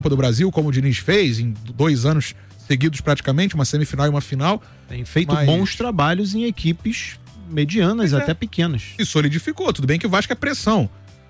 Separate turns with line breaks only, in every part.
Copa do Brasil, como o Diniz fez em 2 anos seguidos praticamente, uma semifinal e uma final.
Tem feito bons trabalhos em equipes medianas, até pequenas.
E solidificou. Tudo bem que o Vasco é pressão.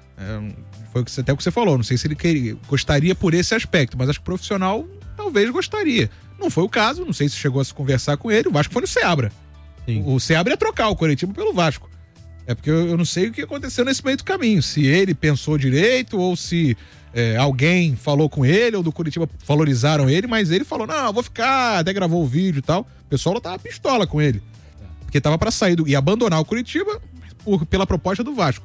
Foi até o que você falou. Não sei se ele gostaria por esse aspecto, mas acho que o profissional talvez gostaria. Não foi o caso, não sei se chegou a se conversar com ele. O Vasco foi no Seabra. O Seabra ia trocar o Coritiba pelo Vasco. É porque eu não sei o que aconteceu nesse meio do caminho. Se ele pensou direito ou se alguém falou com ele ou do Coritiba valorizaram ele, mas ele falou, não, eu vou ficar, até gravou o vídeo e tal. O pessoal tava pistola com ele. Porque tava pra sair e abandonar o Coritiba pela proposta do Vasco.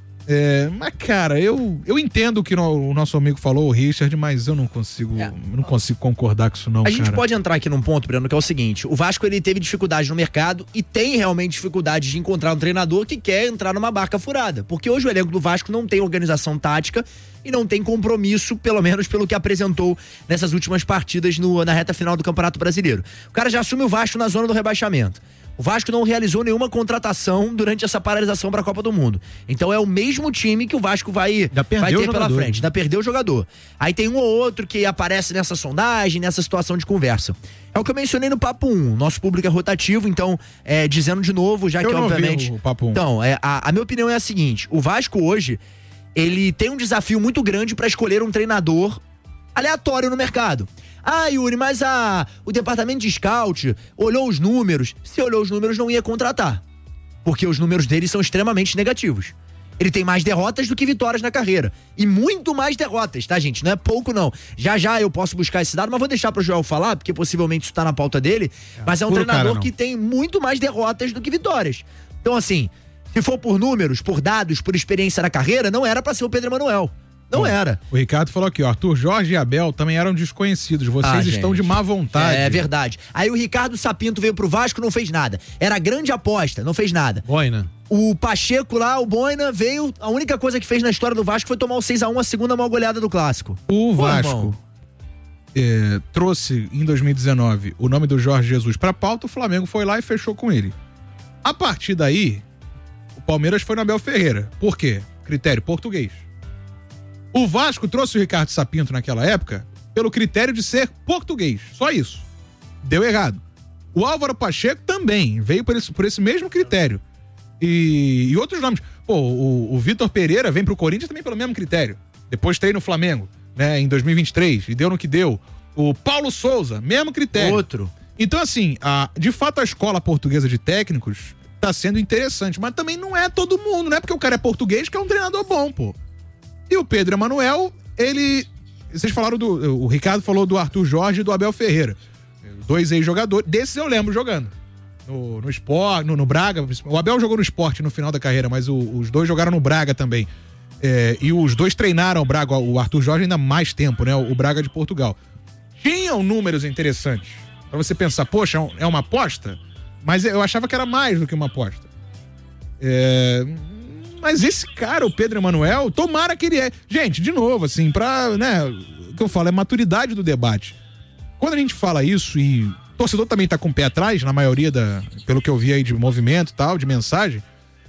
Mas, cara, eu entendo o que o nosso amigo falou, o Richard, mas eu não consigo concordar com isso não,
A gente pode entrar aqui num ponto, Breno, que é o seguinte: o Vasco, ele teve dificuldade no mercado e tem realmente dificuldade de encontrar um treinador que quer entrar numa barca furada, porque hoje o elenco do Vasco não tem organização tática e não tem compromisso, pelo menos pelo que apresentou nessas últimas partidas na reta final do Campeonato Brasileiro. O cara já assume o Vasco na zona do rebaixamento. O Vasco não realizou nenhuma contratação durante essa paralisação para a Copa do Mundo. Então é o mesmo time que o Vasco vai ter pela frente. Ainda perdeu o jogador. Aí tem um ou outro que aparece nessa sondagem, nessa situação de conversa. É o que eu mencionei no Papo 1. Nosso público é rotativo, então, dizendo de novo, já que obviamente...
Vi o Papo 1.
Então, a minha opinião é a seguinte: o Vasco hoje, ele tem um desafio muito grande para escolher um treinador aleatório no mercado. Yuri, mas o departamento de scout olhou os números. Se olhou os números, não ia contratar. Porque os números dele são extremamente negativos. Ele tem mais derrotas do que vitórias na carreira. E muito mais derrotas, tá, gente? Não é pouco, não. Já eu posso buscar esse dado, mas vou deixar pro Joel falar, porque possivelmente isso tá na pauta dele. Mas é um treinador que tem muito mais derrotas do que vitórias. Então, assim, se for por números, por dados, por experiência na carreira, não era pra ser o Pedro Emanuel. Não era.
O Ricardo falou aqui, ó, Arthur Jorge e Abel também eram desconhecidos. Vocês estão de má vontade.
É verdade. Aí o Ricardo Sapinto veio pro Vasco, não fez nada. Era grande aposta, não fez nada.
Boina.
O Pacheco lá, o Boina, veio, a única coisa que fez na história do Vasco foi tomar o 6-1, a segunda maior goleada do Clássico.
O Vasco trouxe, em 2019, o nome do Jorge Jesus pra pauta, o Flamengo foi lá e fechou com ele. A partir daí, o Palmeiras foi no Abel Ferreira. Por quê? Critério português. O Vasco trouxe o Ricardo Sapinto naquela época pelo critério de ser português. Só isso. Deu errado. O Álvaro Pacheco também veio por esse mesmo critério. E outros nomes. Pô, o Vitor Pereira vem pro Corinthians também pelo mesmo critério. Depois treina no Flamengo, né, em 2023. E deu no que deu. O Paulo Souza, mesmo critério.
Outro.
Então, assim, de fato a escola portuguesa de técnicos tá sendo interessante. Mas também não é todo mundo. Não é porque o cara é português que é um treinador bom, pô. E o Pedro Emanuel, vocês falaram o Ricardo falou do Arthur Jorge e do Abel Ferreira. 2 ex-jogadores, desses eu lembro jogando. No Sport, no Braga. O Abel jogou no Sport no final da carreira, mas os 2 jogaram no Braga também. E os 2 treinaram o Braga, o Arthur Jorge ainda mais tempo, né? O Braga de Portugal. Tinham números interessantes. Pra você pensar, poxa, é uma aposta? Mas eu achava que era mais do que uma aposta. Mas esse cara, o Pedro Emanuel, tomara que ele Gente, de novo, assim, né, o que eu falo é maturidade do debate. Quando a gente fala isso e o torcedor também tá com o pé atrás, na maioria pelo que eu vi aí de movimento e tal, de mensagem,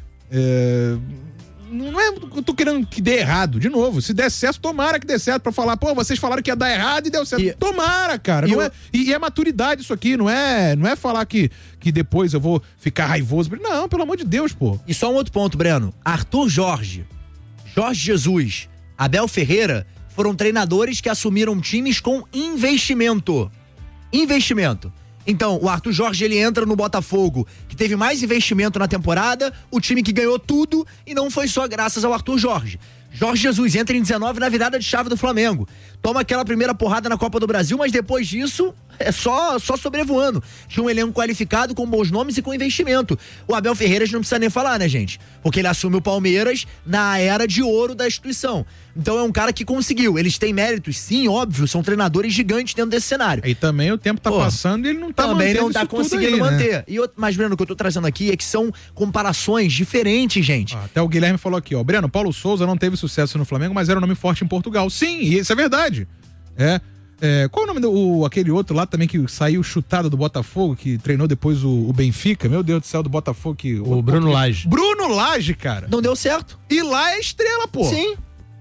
não é que eu tô querendo que dê errado. De novo, se der certo, tomara que dê certo pra falar, pô, vocês falaram que ia dar errado e deu certo. Tomara, cara. E é maturidade isso aqui, não é falar que depois eu vou ficar raivoso. Não, pelo amor de Deus, pô.
E só um outro ponto, Breno. Arthur Jorge, Jorge Jesus, Abel Ferreira foram treinadores que assumiram times com investimento. Então, o Arthur Jorge, ele entra no Botafogo, que teve mais investimento na temporada, o time que ganhou tudo, e não foi só graças ao Arthur Jorge. Jorge Jesus entra em 19 na virada de chave do Flamengo. Toma aquela primeira porrada na Copa do Brasil, mas depois disso é só sobrevoando. Tinha um elenco qualificado, com bons nomes e com investimento. O Abel Ferreira a gente não precisa nem falar, né, gente? Porque ele assume o Palmeiras na era de ouro da instituição. Então é um cara que conseguiu. Eles têm méritos, sim, óbvio, são treinadores gigantes dentro desse cenário.
E também o tempo tá passando e ele não tá
também
mantendo
não tá conseguindo manter. Né? Mas, Breno, o que eu tô trazendo aqui é que são comparações diferentes, gente.
Até o Guilherme falou aqui, ó, Breno, Paulo Souza não teve sucesso no Flamengo, mas era um nome forte em Portugal. Sim, isso é verdade. Qual o nome aquele outro lá também que saiu chutado do Botafogo, que treinou depois o Benfica? Meu Deus do céu, do Botafogo.
O Bruno Lage.
Bruno Lage, cara.
Não deu certo.
E lá é estrela, pô.
Sim.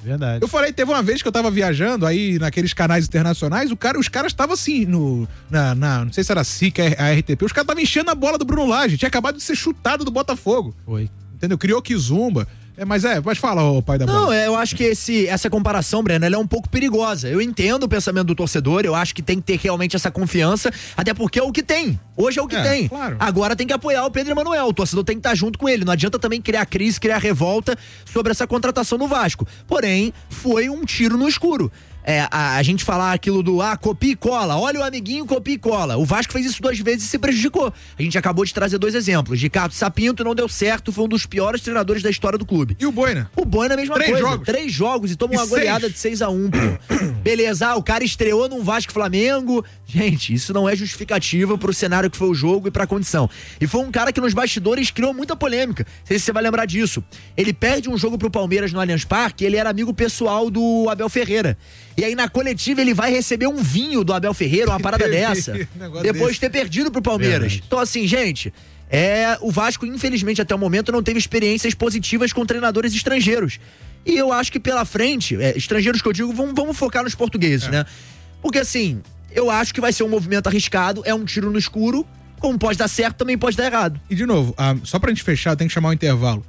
Verdade.
Eu falei, teve uma vez que eu tava viajando aí naqueles canais internacionais, os caras estavam assim, não sei se era a SIC, a RTP, os caras estavam enchendo a bola do Bruno Lage, tinha acabado de ser chutado do Botafogo.
Foi.
Entendeu? Criou Kizumba. Mas fala, ô pai da bola.
Não, eu acho que essa comparação, Breno, ela é um pouco perigosa. Eu entendo o pensamento do torcedor, eu acho que tem que ter realmente essa confiança, até porque é o que tem. Hoje é o que tem.
Claro.
Agora tem que apoiar o Pedro Emanuel, o torcedor tem que estar junto com ele. Não adianta também criar crise, criar revolta sobre essa contratação do Vasco. Porém, foi um tiro no escuro. A gente falar aquilo do copia e cola, olha o amiguinho, copia e cola. O Vasco fez isso 2 vezes e se prejudicou. A gente acabou de trazer 2 exemplos. Ricardo Sapinto não deu certo, foi um dos piores treinadores da história do clube.
E o Boina?
O Boina é a mesma coisa. 3 jogos e toma uma goleada de 6-1, pô. Beleza, o cara estreou num Vasco Flamengo. Gente, isso não é justificativa pro cenário que foi o jogo e pra condição. E foi um cara que nos bastidores criou muita polêmica. Não sei se você vai lembrar disso. Ele perde um jogo pro Palmeiras no Allianz Parque, ele era amigo pessoal do Abel Ferreira. E aí na coletiva ele vai receber um vinho do Abel Ferreira, uma parada dessa, depois de ter perdido pro Palmeiras. Então assim, gente, o Vasco infelizmente até o momento não teve experiências positivas com treinadores estrangeiros. E eu acho que pela frente, estrangeiros que eu digo, vamos focar nos portugueses, né? Porque assim, eu acho que vai ser um movimento arriscado, é um tiro no escuro, como pode dar certo, também pode dar errado.
E de novo, só pra gente fechar, tem que chamar o intervalo.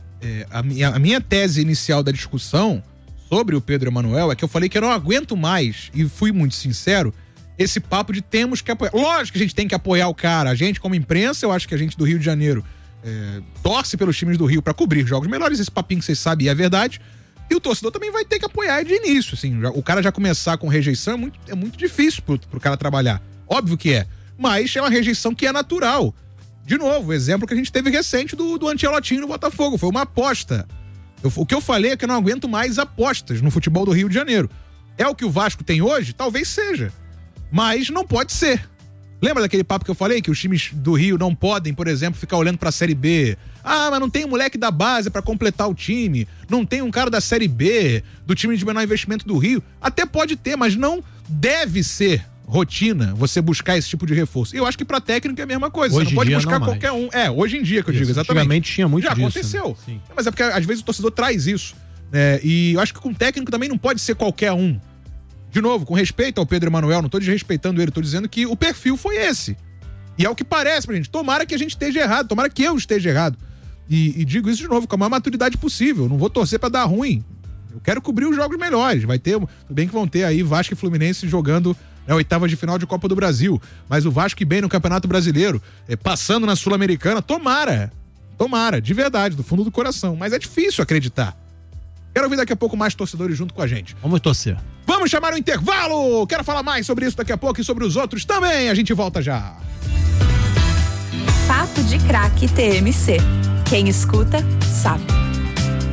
A minha tese inicial da discussão sobre o Pedro Emanuel é que eu falei que eu não aguento mais, e fui muito sincero, esse papo de temos que apoiar. Lógico que a gente tem que apoiar o cara. A gente, como imprensa, eu acho que a gente do Rio de Janeiro torce pelos times do Rio pra cobrir jogos melhores, esse papinho que vocês sabem é verdade. E o torcedor também vai ter que apoiar de início, assim. O cara já começar com rejeição é muito difícil pro cara trabalhar. Óbvio que é. Mas é uma rejeição que é natural. De novo, o exemplo que a gente teve recente do Ancelotti no Botafogo. Foi uma aposta. O que eu falei é que eu não aguento mais apostas no futebol do Rio de Janeiro. É o que o Vasco tem hoje? Talvez seja. Mas não pode ser. Lembra daquele papo que eu falei? Que os times do Rio não podem, por exemplo, ficar olhando pra Série B. Mas não tem um moleque da base pra completar o time. Não tem um cara da Série B, do time de menor investimento do Rio. Até pode ter, mas não deve ser rotina você buscar esse tipo de reforço. Eu acho que pra técnico é a mesma coisa.
Hoje
você não pode buscar
não
qualquer um. Hoje em dia que eu digo, exatamente.
Antigamente tinha muito
Já
disso.
aconteceu.
Né?
Mas é porque às vezes o torcedor traz isso. E eu acho que com técnico também não pode ser qualquer um. De novo, com respeito ao Pedro Emanuel, não tô desrespeitando ele, tô dizendo que o perfil foi esse. E é o que parece pra gente. Tomara que a gente esteja errado, tomara que eu esteja errado. E digo isso de novo, com a maior maturidade possível. Não vou torcer pra dar ruim. Eu quero cobrir os jogos melhores. Vai ter, tudo bem que vão ter aí Vasco e Fluminense jogando oitavas de final de Copa do Brasil. Mas o Vasco bem no Campeonato Brasileiro, passando na Sul-Americana, tomara, de verdade, do fundo do coração. Mas é difícil acreditar. Quero ouvir daqui a pouco mais torcedores junto com a gente.
Vamos torcer.
Vamos chamar o intervalo! Quero falar mais sobre isso daqui a pouco e sobre os outros também. A gente volta já.
Papo de Craque TMC. Quem escuta, sabe.